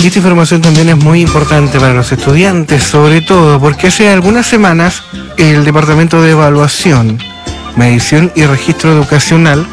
Y esta información también es muy importante para los estudiantes, sobre todo porque hace algunas semanas el Departamento de Evaluación, Medición y Registro Educacional,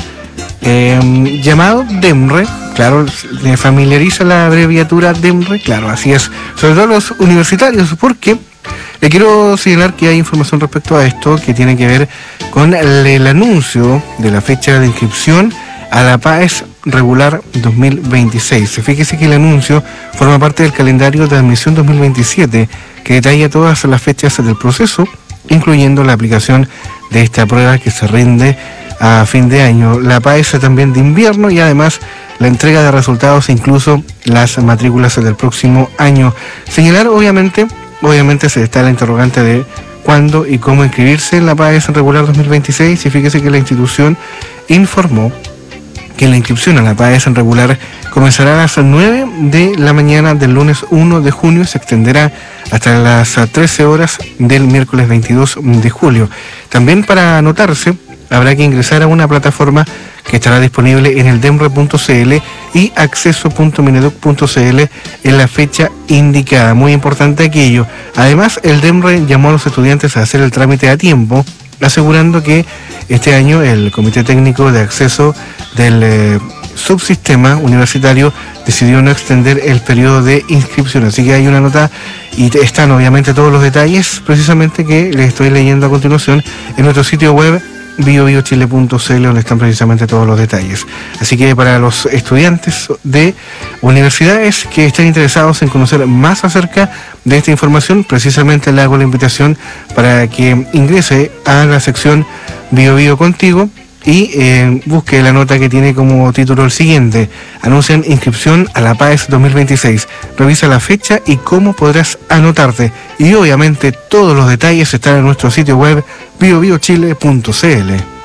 llamado DEMRE, claro, le familiariza la abreviatura DEMRE, claro, así es, sobre todo los universitarios, porque le quiero señalar que hay información respecto a esto que tiene que ver con el anuncio de la fecha de inscripción a la PAES regular 2026. Fíjese que el anuncio forma parte del calendario de admisión 2027, que detalla todas las fechas del proceso, incluyendo la aplicación de esta prueba que se rinde a fin de año, la PAES también de invierno y además la entrega de resultados e incluso las matrículas del próximo año. Señalar, obviamente se está la interrogante de cuándo y cómo inscribirse en la PAES regular 2026, y fíjese que la institución informó que la inscripción a la PAES regular comenzará a las 9 de la mañana del lunes 1 de junio y se extenderá hasta las 13 horas del miércoles 22 de julio. También para anotarse habrá que ingresar a una plataforma que estará disponible en el demre.cl y acceso.mineduc.cl en la fecha indicada. Muy importante aquello. Además, el DEMRE llamó a los estudiantes a hacer el trámite a tiempo, asegurando que este año el Comité Técnico de Acceso del subsistema universitario decidió no extender el periodo de inscripción. Así que hay una nota y están obviamente todos los detalles precisamente que les estoy leyendo a continuación en nuestro sitio web biobiochile.cl, donde están precisamente todos los detalles. Así que para los estudiantes de universidades que estén interesados en conocer más acerca de esta información, precisamente le hago la invitación para que ingrese a la sección Bio Bio Contigo y busque la nota que tiene como título el siguiente: anuncian inscripción a la PAES 2026, revisa la fecha y cómo podrás anotarte, y obviamente todos los detalles están en nuestro sitio web biobiochile.cl.